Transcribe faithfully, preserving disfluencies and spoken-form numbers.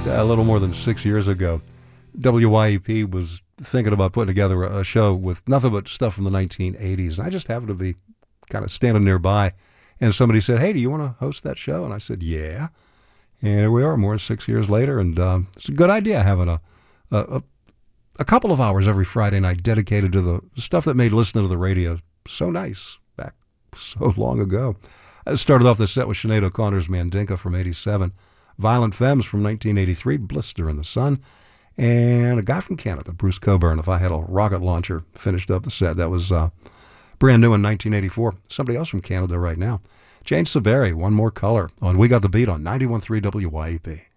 a little more than six years ago, W Y E P was thinking about putting together a show with nothing but stuff from the nineteen eighties. And I just happened to be kind of standing nearby, and somebody said, "Hey, do you want to host that show?" And I said, "Yeah." And here we are, more than six years later, and um, it's a good idea having a, a a couple of hours every Friday night dedicated to the stuff that made listening to the radio so nice back so long ago. I started off the set with Sinead O'Connor's Mandinka from eighty-seven, Violent Femmes from nineteen eighty-three, Blister in the Sun, and a guy from Canada, Bruce Coburn, If I Had a Rocket Launcher, finished up the set. That was uh, brand new in nineteen eighty-four. Somebody else from Canada right now, Jane Siberry, One More Color, on We Got the Beat on ninety-one point three W Y E P.